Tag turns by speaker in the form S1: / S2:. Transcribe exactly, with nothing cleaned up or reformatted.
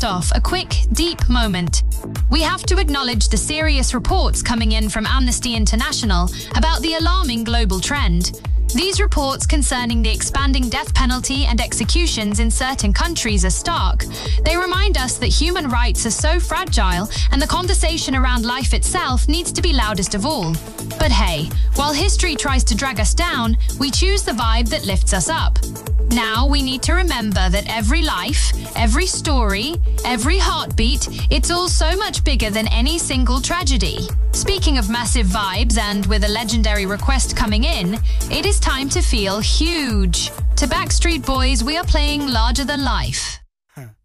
S1: First off, a quick, deep moment. We have to acknowledge the serious reports coming in from Amnesty International about the alarming global trend. These reports concerning the expanding death penalty and executions in certain countries are stark. They remind us that human rights are so fragile and the conversation around life itself needs to be loudest of all. But hey, while history tries to drag us down, we choose the vibe that lifts us up. Now we need to remember that every life, every story, every heartbeat, it's all so much bigger than any single tragedy. Speaking of massive vibes and with a legendary request coming in, it is time to feel huge. To Backstreet Boys, we are playing Larger Than Life.